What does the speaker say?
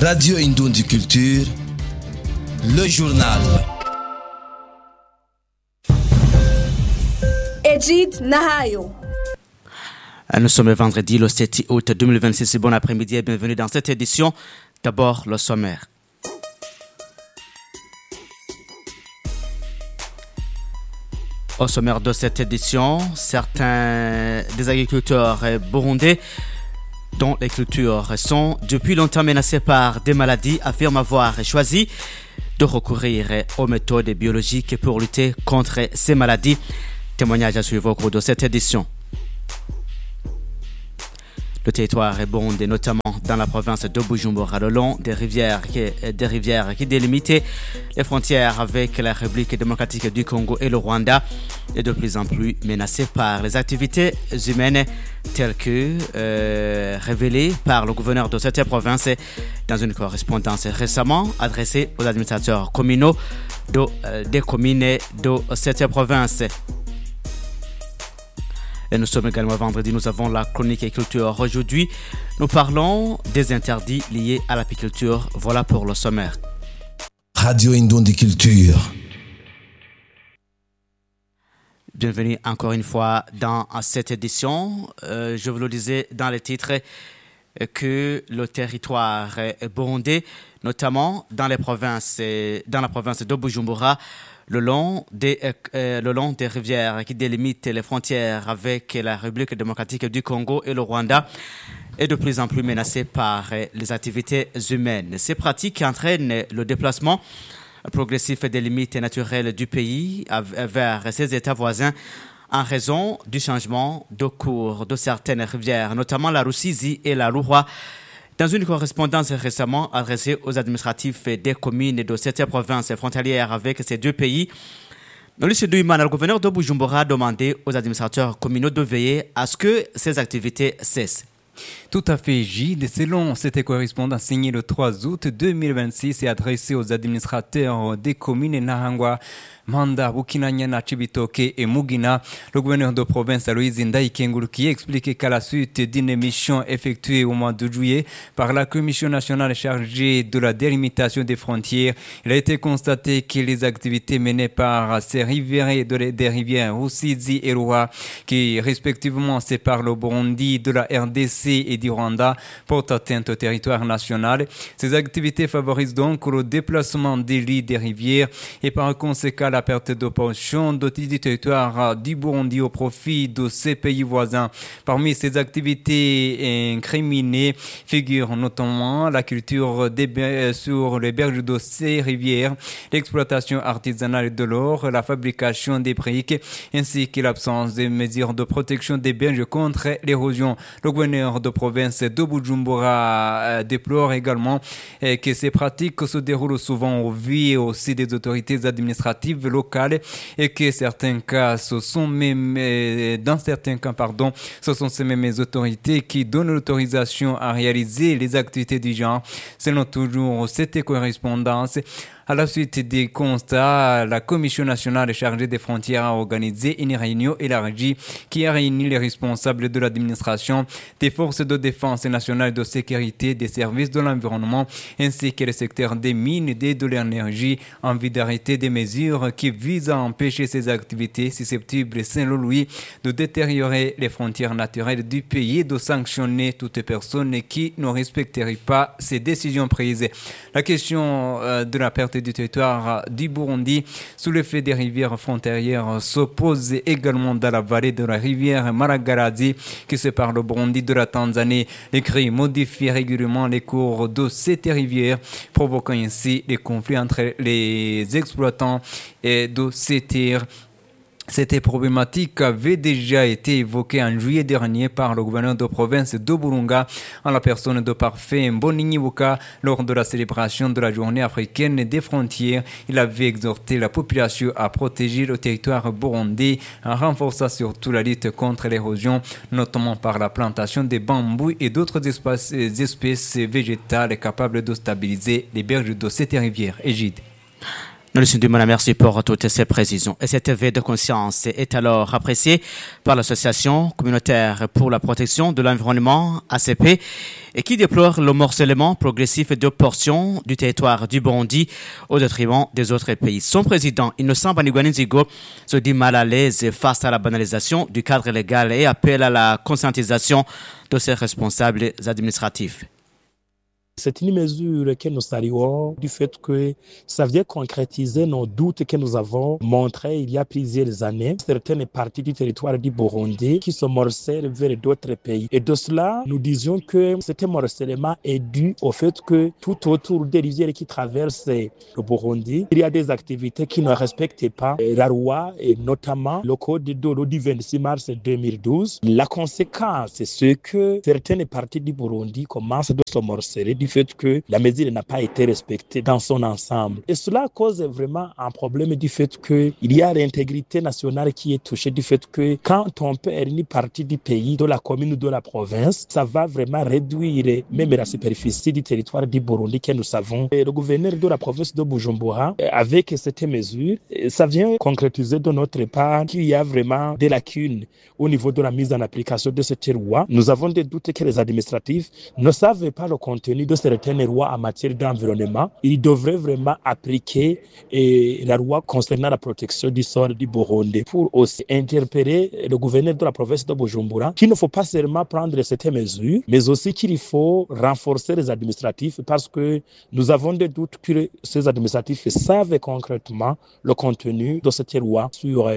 Radio Indoundi Culture, le journal. Egid Nahayo. Nous sommes le vendredi, le 7 août 2026. Bon après-midi et bienvenue dans cette édition. D'abord, le sommaire. Au sommaire de cette édition, certains des agriculteurs burundais dont les cultures sont depuis longtemps menacées par des maladies affirment avoir choisi de recourir aux méthodes biologiques pour lutter contre ces maladies. Témoignage à suivre au cours de cette édition. Le territoire est burundais, notamment dans la province de Bujumbura, le long des rivières qui délimitent les frontières avec la République démocratique du Congo et le Rwanda, est de plus en plus menacé par les activités humaines telles que révélées par le gouverneur de cette province dans une correspondance récemment adressée aux administrateurs communaux des communes de cette province. Et nous sommes également vendredi, nous avons la chronique et culture. Aujourd'hui, nous parlons des interdits liés à l'apiculture. Voilà pour le sommaire. Radio Indoundi Culture. Bienvenue encore une fois dans cette édition. Je vous le disais dans les titres que le territoire burundais, notamment dans la province de Bujumbura, le long des rivières qui délimitent les frontières avec la République démocratique du Congo et le Rwanda, est de plus en plus menacé par les activités humaines. Ces pratiques entraînent le déplacement progressif des limites naturelles du pays vers ses États voisins en raison du changement de cours de certaines rivières, notamment la Rusizi et la Ruhwa. Dans une correspondance récemment adressée aux administratifs des communes de cette province frontalière avec ces deux pays, Lucie Douimana, le gouverneur de Bujumbura, a demandé aux administrateurs communaux de veiller à ce que ces activités cessent. Tout à fait, Gilles. Selon cette correspondance signée le 3 août 2026 et adressée aux administrateurs des communes Nahangwa, Manda, Bukinanyana, Chibitoke et Mugina, le gouverneur de province Aloïse Ndaïkengulu qui expliquait qu'à la suite d'une mission effectuée au mois de juillet par la Commission nationale chargée de la délimitation des frontières, il a été constaté que les activités menées par ces riverains des rivières Rusizi et Ruhwa, qui respectivement séparent le Burundi de la RDC et du Rwanda, portent atteinte au territoire national. Ces activités favorisent donc le déplacement des lits des rivières et par conséquent la perte de portions du territoire du Burundi au profit de ses pays voisins. Parmi ces activités incriminées figurent notamment la culture sur les berges de ces rivières, l'exploitation artisanale de l'or, la fabrication des briques, ainsi que l'absence de mesures de protection des berges contre l'érosion. Le gouverneur de province de Bujumbura déplore également que ces pratiques se déroulent souvent au vu aussi des autorités administratives locales et que dans certains cas, ce sont ces mêmes autorités qui donnent l'autorisation à réaliser les activités du genre. Selon toujours cette correspondance, à la suite des constats, la Commission nationale chargée des frontières a organisé une réunion élargie qui a réuni les responsables de l'administration, des forces de défense nationale et de sécurité, des services de l'environnement, ainsi que le secteur des mines et de l'énergie, en vue d'arrêter des mesures qui visent à empêcher ces activités susceptibles, selon lui, de détériorer les frontières naturelles du pays et de sanctionner toute personne qui ne respecterait pas ces décisions prises. La question de la perte du territoire du Burundi sous l'effet des rivières frontalières s'oppose également dans la vallée de la rivière Maragarazi qui sépare le Burundi de la Tanzanie. Les crues modifient régulièrement les cours de cette rivière, provoquant ainsi des conflits entre les exploitants et de ces terres. Cette problématique avait déjà été évoquée en juillet dernier par le gouverneur de province de Burunga en la personne de Parfait Mbonignibuka lors de la célébration de la journée africaine des frontières. Il avait exhorté la population à protéger le territoire burundais en renforçant surtout la lutte contre l'érosion, notamment par la plantation des bambous et d'autres espèces végétales capables de stabiliser les berges de cette rivière. Égide. Nous lui merci pour toutes ces précisions. Et cet éveil de conscience est alors apprécié par l'Association communautaire pour la protection de l'environnement, ACP, et qui déplore le morcellement progressif de portions du territoire du Burundi au détriment des autres pays. Son président, Innocent Banigwaninzigo, se dit mal à l'aise face à la banalisation du cadre légal et appelle à la conscientisation de ses responsables administratifs. C'est une mesure que nous saluons du fait que ça vient concrétiser nos doutes que nous avons montrés il y a plusieurs années. Certaines parties du territoire du Burundi qui se morcellent vers d'autres pays. Et de cela, nous disions que cet morcellement est dû au fait que tout autour des rivières qui traversent le Burundi, il y a des activités qui ne respectent pas la loi et notamment le code de l'eau du 26 mars 2012. La conséquence, c'est que certaines parties du Burundi commencent de se morceller du fait que la mesure n'a pas été respectée dans son ensemble. Et cela cause vraiment un problème du fait qu'il y a l'intégrité nationale qui est touchée du fait que quand on perd une partie du pays, de la commune ou de la province, ça va vraiment réduire même la superficie du territoire du Burundi que nous savons. Et le gouverneur de la province de Bujumbura, avec cette mesure, ça vient concrétiser de notre part qu'il y a vraiment des lacunes au niveau de la mise en application de cette loi. Nous avons des doutes que les administratifs ne savent pas le contenu de certaines lois en matière d'environnement. Ils devraient vraiment appliquer la loi concernant la protection du sol du Burundi pour aussi interpeller le gouverneur de la province de Bujumbura qu'il ne faut pas seulement prendre cette mesure, mais aussi qu'il faut renforcer les administratifs parce que nous avons des doutes que ces administratifs savent concrètement le contenu de cette loi sur